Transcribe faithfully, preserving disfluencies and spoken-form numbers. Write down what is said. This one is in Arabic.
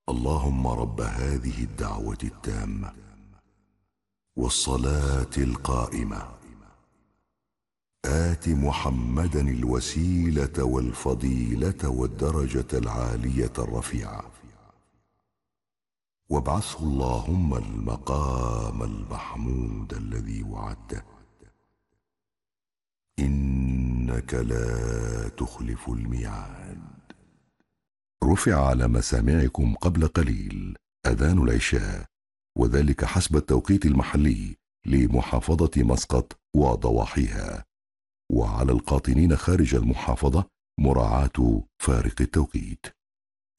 اللهم رب هذه الدعوة التامة والصلاة القائمة آت محمدا الوسيلة والفضيلة والدرجة العالية الرفيعة وابعثه اللهم المقام المحمود الذي وعدته إنك لا تخلف الميعاد. رفع على مسامعكم قبل قليل أذان العشاء، وذلك حسب التوقيت المحلي لمحافظة مسقط وضواحيها، وعلى القاطنين خارج المحافظة مراعاة فارق التوقيت.